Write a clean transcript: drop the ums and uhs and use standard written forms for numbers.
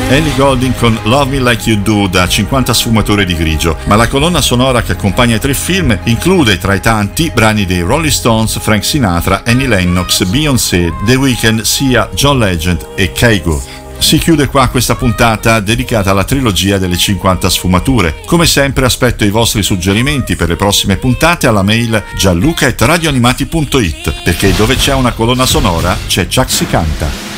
Ellie Goulding con Love Me Like You Do da 50 sfumature di grigio, ma la colonna sonora che accompagna i tre film include tra i tanti brani dei Rolling Stones, Frank Sinatra, Annie Lennox, Beyoncé, The Weeknd, Sia, John Legend e Kygo. Si chiude qua questa puntata dedicata alla trilogia delle 50 sfumature. Come sempre aspetto i vostri suggerimenti per le prossime puntate alla mail gianluca@radioanimati.it, perché dove c'è una colonna sonora c'è Chuck Si Canta.